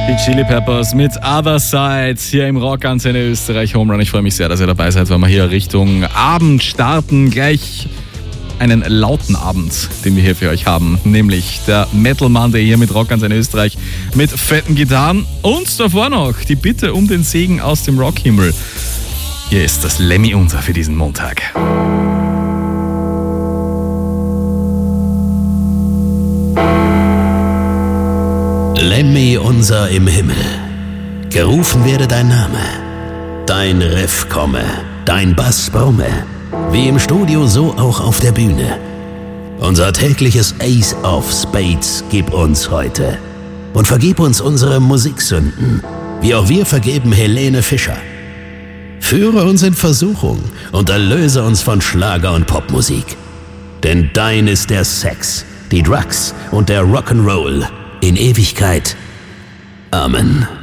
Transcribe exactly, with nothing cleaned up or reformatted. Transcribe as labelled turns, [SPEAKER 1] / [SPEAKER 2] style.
[SPEAKER 1] Die Chili Peppers mit Other Sides hier im Rockantenne Österreich Home Run. Ich freue mich sehr, dass ihr dabei seid, weil wir hier Richtung Abend starten. Gleich einen lauten Abend, den wir hier für euch haben. Nämlich der Metal Monday hier mit Rockantenne Österreich mit fetten Gitarren. Und davor noch die Bitte um den Segen aus dem Rockhimmel. Hier ist das Lemmy Unser für diesen Montag.
[SPEAKER 2] Lemmy unser im Himmel, gerufen werde dein Name, dein Riff komme, dein Bass brumme, wie im Studio so auch auf der Bühne. Unser tägliches Ace of Spades gib uns heute und vergib uns unsere Musiksünden, wie auch wir vergeben Helene Fischer. Führe uns in Versuchung und erlöse uns von Schlager und Popmusik, denn dein ist der Sex, die Drugs und der Rock'n'Roll in Ewigkeit. Amen.